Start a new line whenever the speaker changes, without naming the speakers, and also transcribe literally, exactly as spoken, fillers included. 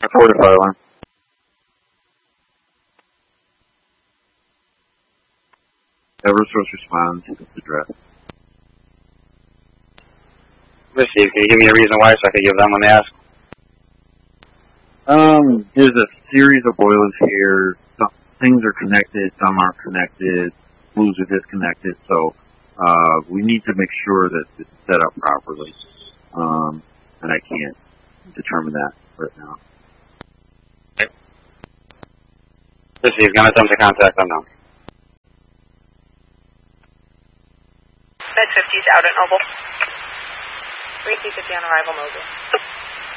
Report a fire alarm. Eversource responds to this address.
Receive. Can you give me a reason why so I can give them when they ask?
Um, there's a series of boilers here. Some things are connected, some aren't connected. Flues are disconnected, so uh, we need to make sure that it's set up properly. Um, and I can't determine that right now.
Okay. Receive. Gonna attempt to contact them now.
Med fifty is out at Noble. three C fifty on arrival, Mosley.